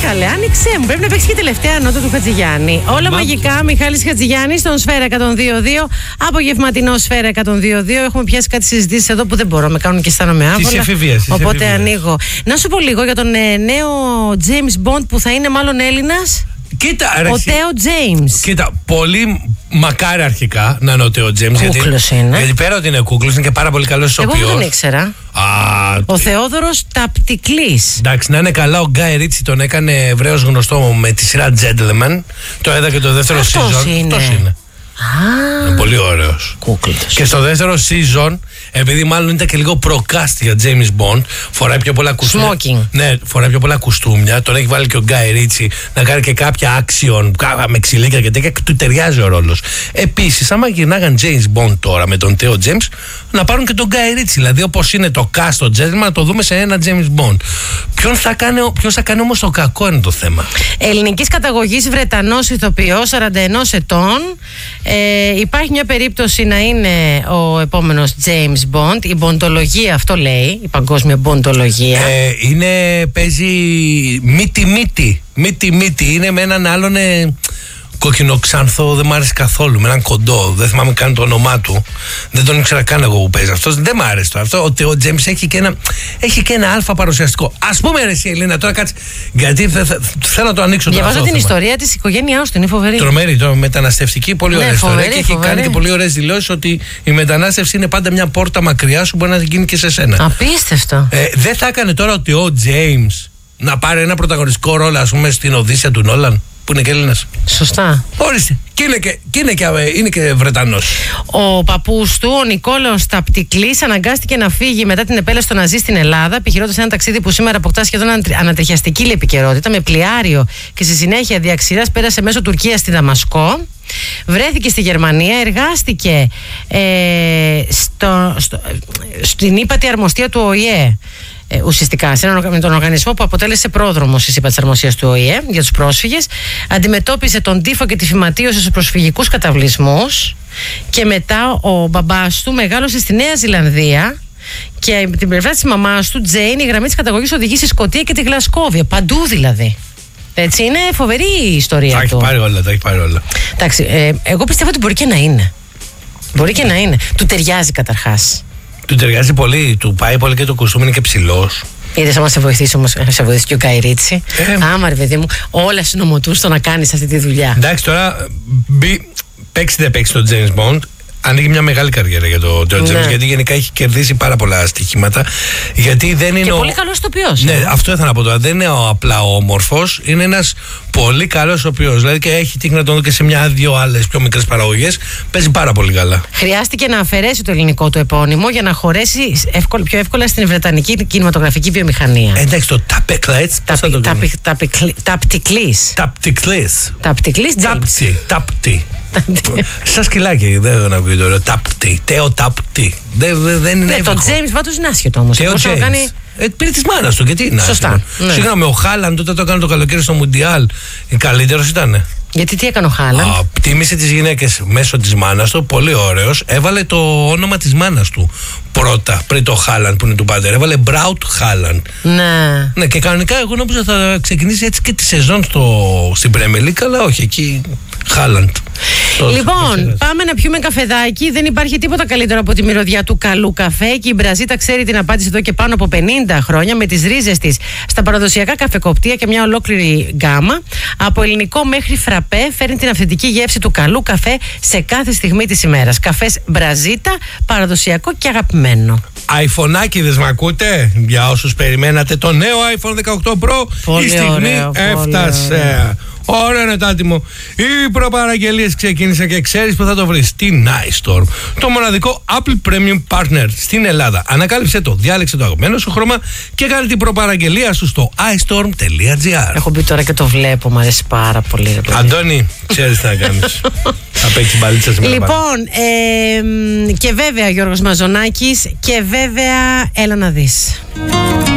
καλέ, άνοιξε μου. Πρέπει να παίξει και τελευταία νότα του Χατζηγιάννη. Όλα μαγικά, Μιχάλης Χατζηγιάννης στον Σφαίρα 102.2. Απογευματινό Σφαίρα 102.2. Έχουμε πιάσει κάτι συζητήσεις εδώ που δεν μπορώ, με κάνουν και αισθάνομαι άβολα. Της εφηβείας. Οπότε ανοίγω. Να σου πω λίγο για τον νέο James Bond που θα είναι μάλλον Έλληνας. Κοίτα, ο Τέο Τζέιμς. Κοίτα, πολύ μακάρι αρχικά να είναι ο Τέο Τζέιμς. Κούκλος είναι. Γιατί πέρα ότι είναι κούκλος, είναι και πάρα πολύ καλός ηθοποιός. Εγώ δεν τον ήξερα. Ο Θεόδωρος Ταπτικλής. Εντάξει, να είναι καλά, ο Γκάι Ρίτσι τον έκανε Εβραίος γνωστό με τη σειρά Gentleman. Το είδα και το δεύτερο season. Αυτός είναι. Πολύ ωραίος. Κούκλος. Και στο δεύτερο season, επειδή μάλλον ήταν και λίγο προκάστη για James Bond, φοράει πιο πολλά κουστούμια. Smoking. Ναι, φοράει πιο πολλά κουστούμια. Τον έχει βάλει και ο Γκάι Ρίτσι να κάνει και κάποια action με ξυλίκια και τέτοια, και του ταιριάζει ο ρόλος. Επίσης, άμα γυρνάγαν James Bond τώρα με τον Τέο James, να πάρουν και τον Γκάι Ρίτσι. Δηλαδή, όπως είναι το cast το Gentleman, να το δούμε σε ένα James Bond. Ποιος θα κάνει όμως το κακό, είναι το θέμα. Ελληνικής καταγωγής Βρετανός ηθοποιός, 41 ετών. Υπάρχει μια περίπτωση να είναι ο επόμενος James Bond. Η μποντολογία, αυτό λέει, η παγκόσμια μποντολογία. Παίζει μύτη. Είναι με έναν άλλον κοκκινοξάνθο, δεν μ' άρεσε καθόλου. Με έναν κοντό, δεν θυμάμαι καν το όνομά του. Δεν τον ήξερα καν εγώ που παίζει. Αυτός δεν μ' άρεσε το. Αυτό, ο Τζέιμς έχει και ένα αλφα παρουσιαστικό. Ας πούμε, ρε εσύ Ελίνα, τώρα κάτσε. Γιατί θέλω να το ανοίξω τώρα. Διαβάζω την ιστορία της οικογένειάς του, είναι φοβερή. Τρομερή, μεταναστευτική, πολύ ωραία ιστορία. Και έχει κάνει και πολύ ωραίες δηλώσεις ότι η μετανάστευση είναι πάντα μια πόρτα μακριά σου, μπορεί να γίνει και σε σένα. Απίστευτο. Δεν θα έκανε τώρα ότι ο Τζέιμς να πάρει ένα πρωταγωνιστικό ρόλο, ας πούμε, στην Οδύσσεια του Νόλαν, που είναι και Έλληνας. Σωστά. Ορίστε. Είναι και Βρετανός. Ο παππούς του, ο Νικόλαος Ταπτικλής, αναγκάστηκε να φύγει μετά την επέλαση των Ναζί στην Ελλάδα, επιχειρώντας ένα ταξίδι που σήμερα αποκτά σχεδόν ανατριχιαστική επικαιρότητα, με πλοιάριο και στη συνέχεια διαξηράς πέρασε μέσω Τουρκίας στη Δαμασκό. Βρέθηκε στη Γερμανία, εργάστηκε στην ύπατη αρμοστία του ΟΗΕ. Ουσιαστικά με τον οργανισμό που αποτέλεσε πρόδρομο τη υπατσαρμοσίας του ΟΗΕ για τους πρόσφυγες. Αντιμετώπισε τον τύφο και τη φυματίωση στους προσφυγικούς καταβλισμούς. Και μετά ο μπαμπάς του μεγάλωσε στη Νέα Ζηλανδία. Και από την πλευρά της μαμάς του, Τζέιν, η γραμμή της καταγωγής οδηγεί στη Σκωτία και τη Γλασκόβια. Παντού δηλαδή. Έτσι, είναι φοβερή η ιστορία του. Τα έχει πάρει όλα. Εντάξει, εγώ πιστεύω ότι μπορεί και να είναι. Μπορεί και να είναι. Του ταιριάζει καταρχάς. Του ταιριάζει πολύ, του πάει πολύ και το κουστούμι είναι και ψηλός. Είδες άμα σε βοηθήσει όμως, σε βοηθήσει και ο Γκάι Ρίτσι. Άμα ρε παιδί μου, όλα συνομωτούν στο να κάνεις αυτή τη δουλειά. Εντάξει, τώρα παίξει δεν παίξει το James Bond. Ανοίγει μια μεγάλη καριέρα για το James Bond, γιατί γενικά έχει κερδίσει πάρα πολλά στοιχήματα. Γιατί δεν είναι. Και πολύ καλός ηθοποιός. Ναι, αυτό ήθελα να πω τώρα. Δεν είναι απλά όμορφος, είναι ένας πολύ καλός ηθοποιός. Δηλαδή και έχει τύχει να τον δω και σε μια-δύο άλλες πιο μικρές παραγωγές. Παίζει πάρα πολύ καλά. Χρειάστηκε να αφαιρέσει το ελληνικό του επώνυμο για να χωρέσει πιο εύκολα στην βρετανική κινηματογραφική βιομηχανία. Εντάξει, το Ταπτικλής. Ταπτί. Σαν σκυλάκι, δεν ακούει τώρα. Ταπτί, Τέο Ταπτί. Δεν είναι. Το Τζέιμς πάντως είναι άσχετο όμως. Τέο Τζέιμς. Πήρε τη μάνα του, γιατί είναι. Σωστά. Συγγνώμη, ο Χάλαντ τότε το έκανε το καλοκαίρι στο Μουντιάλ. Καλύτερος ήταν. Γιατί τι έκανε ο Χάλαντ? Τίμησε τις γυναίκες μέσω της μάνας του, πολύ ωραίος. Έβαλε το όνομα της μάνας του πρώτα, πριν το Χάλαντ που είναι του πατέρα. Έβαλε Μπράουτ Χάλαντ. Ναι, και κανονικά εγώ νόμιζα θα ξεκινήσει έτσι και τη σεζόν στην Premier League, αλλά όχι, εκεί Χάλαντ. Λοιπόν, πάμε να πιούμε καφεδάκι. Δεν υπάρχει τίποτα καλύτερο από τη μυρωδιά του καλού καφέ. Και η Μπραζίτα ξέρει την απάντηση εδώ και πάνω από 50 χρόνια, με τις ρίζες της στα παραδοσιακά καφεκοπτία και μια ολόκληρη γκάμα. Από ελληνικό μέχρι φραπέ, φέρνει την αυθεντική γεύση του καλού καφέ σε κάθε στιγμή της ημέρας. Καφές Μπραζίτα, παραδοσιακό και αγαπημένο. iPhoneάκιδες, μ' ακούτε? Για όσους περιμένατε το νέο iPhone 18 Pro, η στιγμή έφτασε. Ωραία, Νετάτη μου. Οι προπαραγγελίες ξεκίνησαν και ξέρεις που θα το βρεις. Στην iStorm. Το μοναδικό Apple Premium Partner στην Ελλάδα. Ανακάλυψε το, διάλεξε το αγαπημένο σου χρώμα και κάνε την προπαραγγελία σου στο iStorm.gr. Έχω μπει τώρα και το βλέπω, μου αρέσει πάρα πολύ. Αντώνη, ξέρεις τι να κάνεις. Θα παίξεις μπαλίτσα σήμερα. Λοιπόν, και βέβαια Γιώργος Μαζονάκης και βέβαια έλα να δεις.